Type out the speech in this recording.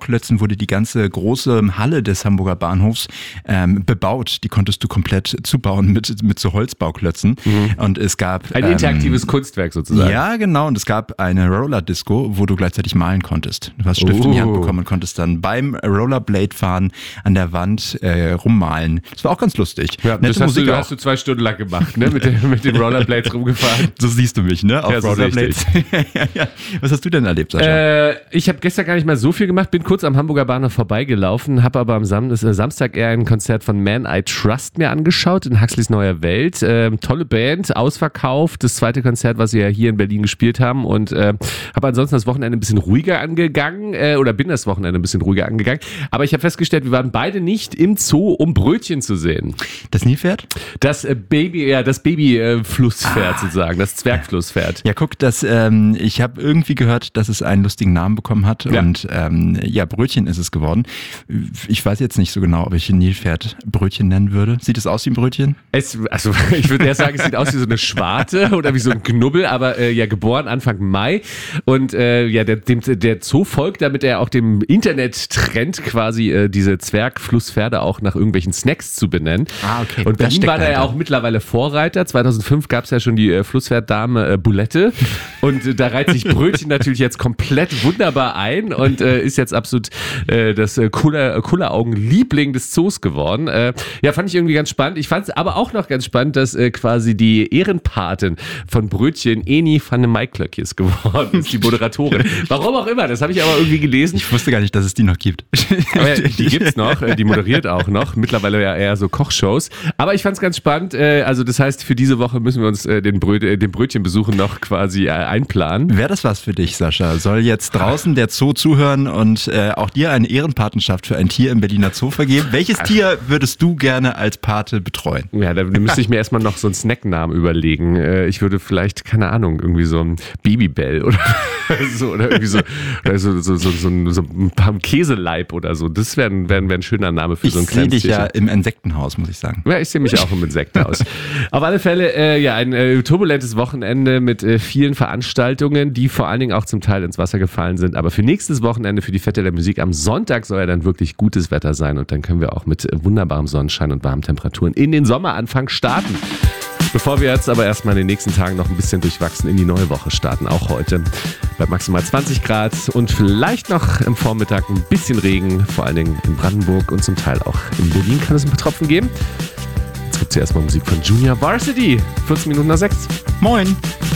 Bauklötzen wurde die ganze große Halle des Hamburger Bahnhofs bebaut. Die konntest du komplett zubauen mit so Holzbauklötzen. Und es gab... Ein interaktives Kunstwerk sozusagen. Ja, genau. Und es gab eine Roller-Disco, wo du gleichzeitig malen konntest. Du hast Stift in die Hand bekommen und konntest dann beim Rollerblade-Fahren an der Wand rummalen. Das war auch ganz lustig. Ja, das hast du 2 Stunden lang gemacht, ne? mit den Rollerblades rumgefahren. So siehst du mich, ne? Auf ja, so Rollerblades. Ja. Was hast du denn erlebt, Sascha? Ich habe gestern gar nicht mal so viel gemacht, bin kurz am Hamburger Bahnhof vorbeigelaufen, habe aber am Samstag eher ein Konzert von Man I Trust mir angeschaut in Huxleys Neuer Welt. Tolle Band, ausverkauft, das zweite Konzert, was sie ja hier in Berlin gespielt haben und habe ansonsten das Wochenende ein bisschen ruhiger angegangen bin das Wochenende ein bisschen ruhiger angegangen, aber ich habe festgestellt, wir waren beide nicht im Zoo, um Brötchen zu sehen. Das Nilpferd? Das Babyflusspferd sozusagen, das Zwergflusspferd. Ja, guck, ich habe irgendwie gehört, dass es einen lustigen Namen bekommen hat und Brötchen ist es geworden. Ich weiß jetzt nicht so genau, ob ich ein Nilpferd Brötchen nennen würde. Sieht es aus wie ein Brötchen? Ich würde eher sagen, es sieht aus wie so eine Schwarte oder wie so ein Knubbel, aber geboren Anfang Mai und der Zoo folgt, damit er auch dem Internet-Trend quasi diese Zwergflusspferde auch nach irgendwelchen Snacks zu benennen. Okay. Und Berlin war da ja auch mittlerweile Vorreiter. 2005 gab es ja schon die Flusspferddame Bulette und da reiht sich Brötchen natürlich jetzt komplett wunderbar ein und ist jetzt absolut das Kulleraugen-Liebling des Zoos geworden. Fand ich irgendwie ganz spannend. Ich fand es aber auch noch ganz spannend, dass quasi die Ehrenpatin von Brötchen Eni van den Maiklöckjes geworden ist, die Moderatorin. Warum auch immer, das habe ich aber irgendwie gelesen. Ich wusste gar nicht, dass es die noch gibt. Aber die gibt's noch, die moderiert auch noch, mittlerweile ja eher so Kochshows. Aber ich fand es ganz spannend, also das heißt, für diese Woche müssen wir uns den Brötchenbesuchen noch quasi einplanen. Wäre das was für dich, Sascha? Soll jetzt draußen der Zoo zuhören und auch dir eine Ehrenpatenschaft für ein Tier im Berliner Zoo vergeben? Welches Tier würdest du gerne als Pate betreuen? Ja, da müsste ich mir erstmal noch so einen Snacknamen überlegen. Ich würde vielleicht, keine Ahnung, irgendwie so ein Babybell oder so oder irgendwie so ein paar Käseleib oder so. Das wäre ein schöner Name für so ein kleines Ich sehe dich Tierchen. ja im Insektenhaus, muss ich sagen. Ja, ich sehe mich auch im Insektenhaus. Auf alle Fälle, ein turbulentes Wochenende mit vielen Veranstaltungen, die vor allen Dingen auch zum Teil ins Wasser gefallen sind. Aber für nächstes Wochenende, für die Fette der Musik am Sonntag soll ja dann wirklich gutes Wetter sein und dann können wir auch mit wunderbarem Sonnenschein und warmen Temperaturen in den Sommeranfang starten. Bevor wir jetzt aber erstmal in den nächsten Tagen noch ein bisschen durchwachsen in die neue Woche starten, auch heute bei maximal 20 Grad und vielleicht noch im Vormittag ein bisschen Regen, vor allen Dingen in Brandenburg und zum Teil auch in Berlin kann es ein paar Tropfen geben. Jetzt gibt es ja erstmal Musik von Junior Varsity, 14 Minuten nach 6. Moin!